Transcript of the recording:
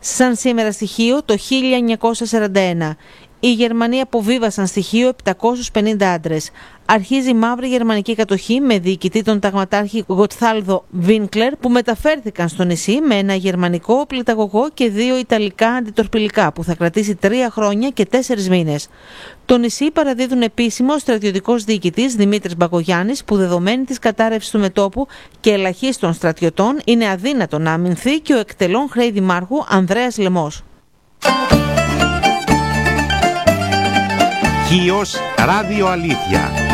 Σαν σήμερα στοιχείο το 1941. Οι Γερμανοί αποβίβασαν στοιχείο 750 άντρες. Αρχίζει η μαύρη γερμανική κατοχή με διοικητή τον ταγματάρχη Γοτθάλδο Βίνκλερ, που μεταφέρθηκαν στο νησί με ένα γερμανικό πληταγωγό και 2 ιταλικά αντιτορπιλικά, που θα κρατήσει 3 χρόνια και 4 μήνες. Το νησί παραδίδουν επίσημο ο στρατιωτικός διοικητής Δημήτρης Μπακογιάννης, που δεδομένη της κατάρρευσης του μετώπου και ελαχίστων στρατιωτών είναι αδύνατο να αμυνθεί, και ο εκτελών χρέη δημάρχου Ανδρέας Λεμός. Χίος Ράδιο Αλήθεια.